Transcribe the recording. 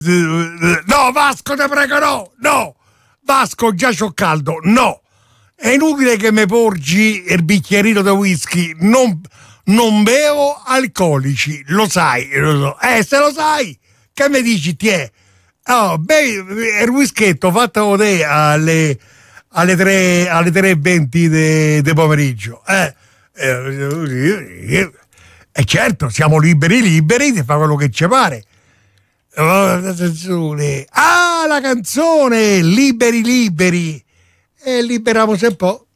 No, Vasco, te prego, no. Vasco, già c'ho caldo, no. È inutile che mi porgi il bicchierino di whisky, non bevo alcolici, lo sai, se lo sai, che mi dici, oh, bevi il whisketto fatto te alle 3:20 di pomeriggio, e certo, siamo liberi di fare quello che ci pare. La canzone Liberi, e liberiamo un po'.